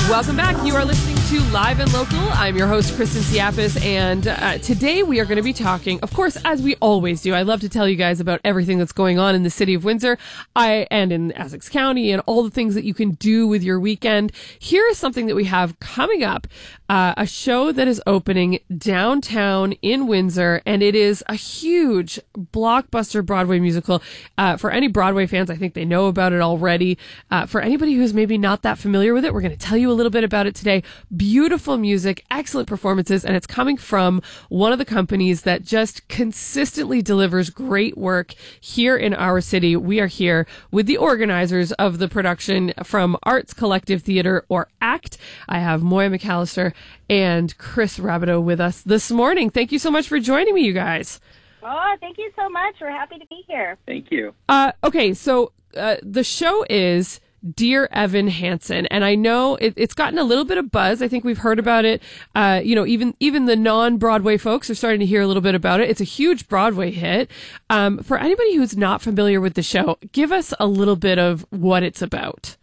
Welcome back. You are listening to Live and Local. I'm your host, Kristen Siapis, and today we are going to be talking, of course, as we always do. I love to tell you guys about everything that's going on in the city of Windsor and in Essex County and all the things that you can do with your weekend. Here is something that we have coming up, a show that is opening downtown in Windsor, and it is a huge blockbuster Broadway musical. For any Broadway fans, I think they know about it already. For anybody who's maybe not that familiar with it, we're going to tell you a little bit about it today. Beautiful music, excellent performances, and it's coming from one of the companies that just consistently delivers great work here in our city. We are here with the organizers of the production from Arts Collective Theatre, or ACT. I have Moya McAllister and Chris Rabideau with us this morning. Thank you so much for joining me, you guys. Oh, thank you so much. We're happy to be here. Thank you. Okay, so the show is Dear Evan Hansen, and I know it's gotten a little bit of buzz. I think we've heard about it. Even the non-Broadway folks are starting to hear a little bit about it. It's a huge Broadway hit. For anybody who's not familiar with the show, give us a little bit of what it's about.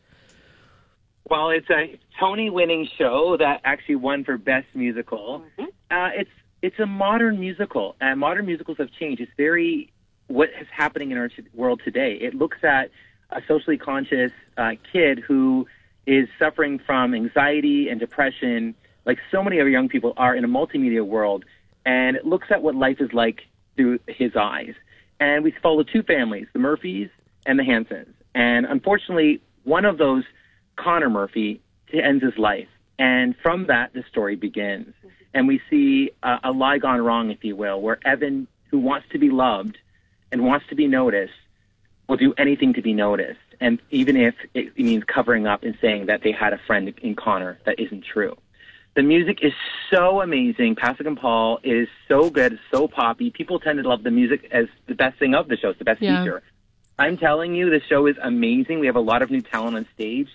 Well, it's a Tony-winning show that actually won for Best Musical. Mm-hmm. It's a modern musical, and modern musicals have changed. It's very what is happening in our world today. It looks at a socially conscious kid who is suffering from anxiety and depression, like so many other young people are in a multimedia world, and it looks at what life is like through his eyes. And we follow two families, the Murphys and the Hansens. And unfortunately, one of those, Connor Murphy, ends his life. And from that, the story begins. And we see a lie gone wrong, if you will, where Evan, who wants to be loved and wants to be noticed, will do anything to be noticed. And even if it means covering up and saying that they had a friend in Connor, that isn't true. The music is so amazing. Pasek and Paul is so good, so poppy. People tend to love the music as the best thing of the show. It's the best feature. I'm telling you, the show is amazing. We have a lot of new talent on stage.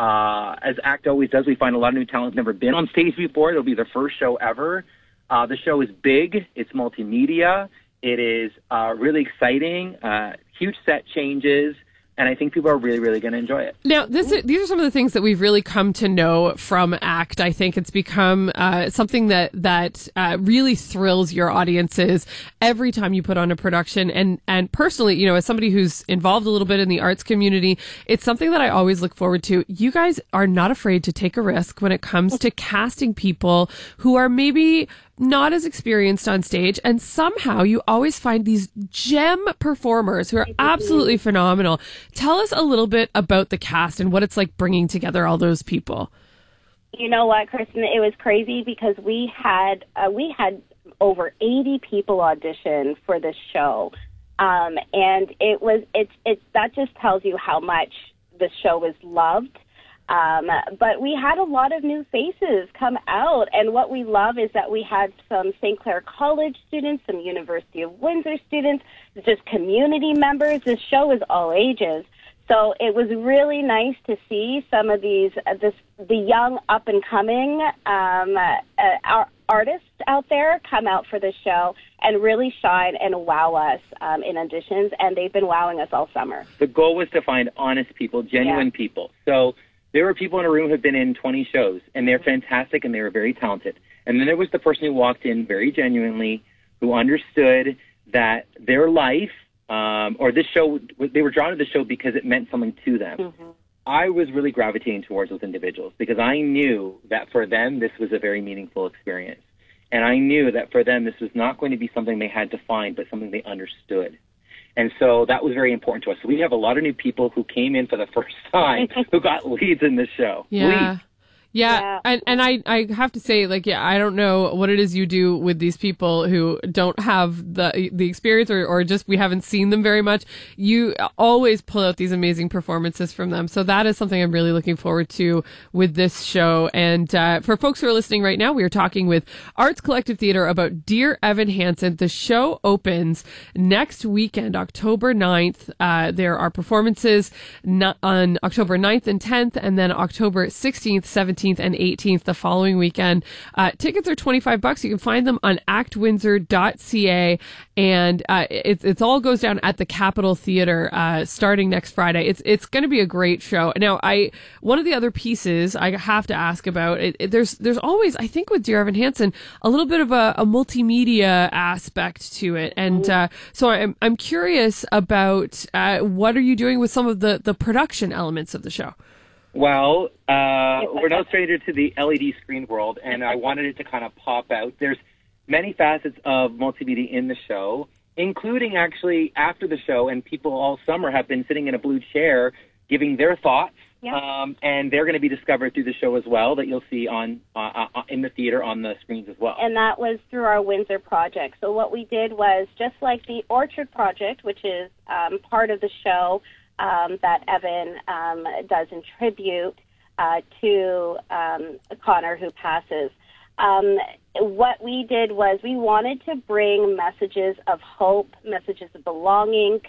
As ACT always does, we find a lot of new talent who's never been on stage before. It'll be their first show ever. The show is big. It's multimedia. It is really exciting, huge set changes, and I think people are really, really going to enjoy it. Now, these are some of the things that we've really come to know from ACT. I think it's become something that really thrills your audiences every time you put on a production. And personally, as somebody who's involved a little bit in the arts community, it's something that I always look forward to. You guys are not afraid to take a risk when it comes to casting people who are maybe not as experienced on stage, and somehow you always find these gem performers who are absolutely phenomenal. Tell us a little bit about the cast and what it's like bringing together all those people. You know what, Kristen? It was crazy because we had over 80 people audition for this show, and that just tells you how much the show is loved. But we had a lot of new faces come out, and what we love is that we had some St. Clair College students, some University of Windsor students, just community members. This show is all ages. So it was really nice to see some of these, the young up-and-coming artists out there come out for the show and really shine and wow us in auditions, and they've been wowing us all summer. The goal was to find honest people, genuine people. So there were people in a room who had been in 20 shows, and they're fantastic, and they were very talented. And then there was the person who walked in very genuinely, who understood that their life or this show, they were drawn to the show because it meant something to them. Mm-hmm. I was really gravitating towards those individuals because I knew that for them, this was a very meaningful experience. And I knew that for them, this was not going to be something they had to find, but something they understood. And so that was very important to us. So we have a lot of new people who came in for the first time who got leads in this show. Yeah. Leads. Yeah, and I have to say, I don't know what it is you do with these people who don't have the experience or just we haven't seen them very much. You always pull out these amazing performances from them. So that is something I'm really looking forward to with this show. And for folks who are listening right now, we are talking with Arts Collective Theatre about Dear Evan Hansen. The show opens next weekend, October 9th. There are performances on October 9th and 10th, and then October 16th, 17th, 17th and 18th the following weekend. Tickets are $25. You can find them on actwindsor.ca, and it all goes down at the Capitol Theater starting next Friday. It's going to be a great show. Now, one of the other pieces I have to ask about, there's always, I think with Dear Evan Hansen, a little bit of a multimedia aspect to it. And so I'm curious about what are you doing with some of the production elements of the show? Well, we're no stranger to the LED screen world, and I wanted it to kind of pop out. There's many facets of multimedia in the show, including actually after the show, and people all summer have been sitting in a blue chair giving their thoughts, and they're going to be discovered through the show as well, that you'll see on in the theater on the screens as well. And that was through our Windsor project. So what we did was, just like the Orchard project, which is part of the show that Evan does in tribute to Connor, who passes. What we did was we wanted to bring messages of hope, messages of belonging,